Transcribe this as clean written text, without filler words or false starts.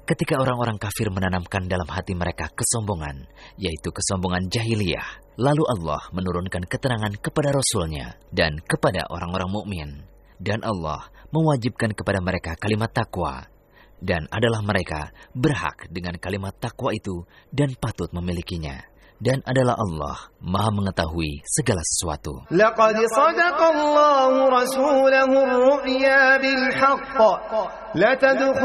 ketika orang-orang kafir menanamkan dalam hati mereka kesombongan, yaitu kesombongan jahiliyah, lalu Allah menurunkan keterangan kepada Rasul-Nya dan kepada orang-orang mukmin, dan Allah mewajibkan kepada mereka kalimat takwa, dan adalah mereka berhak dengan kalimat takwa itu dan patut memilikinya. Dan adalah Allah Maha mengetahui segala sesuatu. Laqad sadaqallahu rasulahu ar-ru'ya bil haqq la